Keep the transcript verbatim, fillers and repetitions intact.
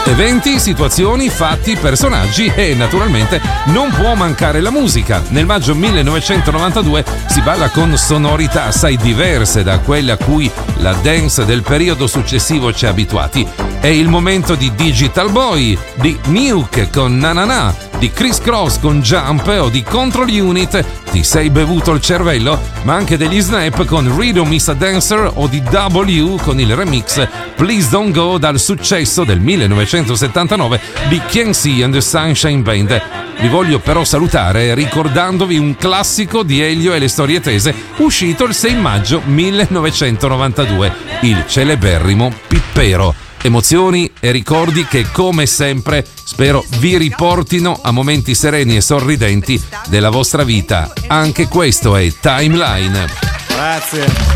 Eventi, situazioni, fatti, personaggi e naturalmente non può mancare la musica. Nel maggio millenovecentonovantadue si balla con sonorità assai diverse da quelle a cui la dance del periodo successivo ci ha abituati. È il momento di Digital Boy, di Nuke con Na Na Na, di Criss Cross con Jump o di Control Unit, Ti sei bevuto il cervello, ma anche degli Snap con Rhythm is a Dancer o di W con il remix Please Don't Go dal successo del millenovecentosettantanove di Kinsey and the Sunshine Band. Vi voglio però salutare ricordandovi un classico di Elio e le storie tese uscito il sei maggio millenovecentonovantadue, il celeberrimo Pippero. Emozioni e ricordi che, come sempre, spero vi riportino a momenti sereni e sorridenti della vostra vita. Anche questo è Timeline. Grazie.